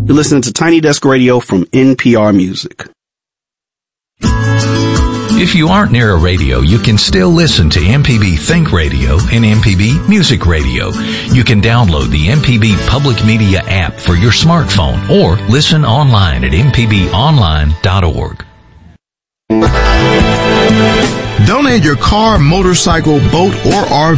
You're listening to Tiny Desk Radio from NPR Music. If you aren't near a radio, you can still listen to MPB Think Radio and MPB Music Radio. You can download the MPB Public Media app for your smartphone or listen online at mpbonline.org. Donate your car, motorcycle, boat, or RV